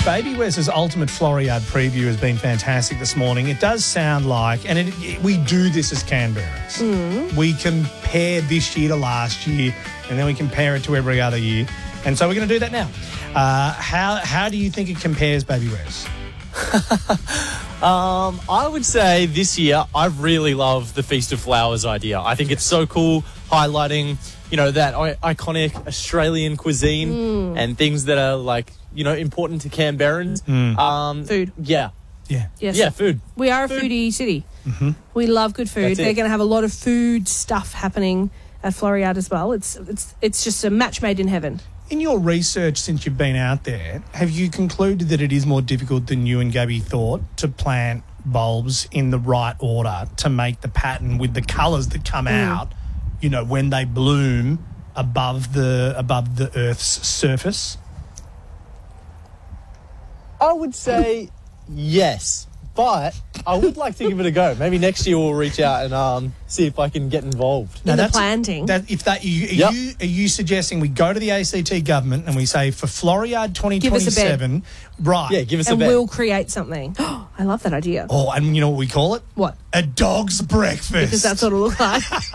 Baby Wes's Ultimate Floriade preview has been fantastic this morning. It does sound like, and we do this as Canberrans. We compare this year to last year, and then we compare it to every other year. And so we're going to do that now. How do you think it compares, Baby Wes? I would say this year I really love the Feast of Flowers idea. I think it's so cool, highlighting, that iconic Australian cuisine and things that are important to Canberrans. Food. Yeah. Yeah. Yes. Yeah, food. We are a foodie city. Mm-hmm. We love good food. That's it. They're going to have a lot of food stuff happening at Floriade as well. It's just a match made in heaven. In your research since you've been out there, have you concluded that it is more difficult than you and Gabby thought to plant bulbs in the right order to make the pattern with the colours that come out, when they bloom above the Earth's surface? I would say yes, but I would like to give it a go. Maybe next year we'll reach out and see if I can get involved. In the planting. Are you suggesting we go to the ACT government and we say for Floriade 2027, right? Yeah, give us a and bet. we'll create something. I love that idea. Oh, and you know what we call it? What? A dog's breakfast. Because that's what it'll look like.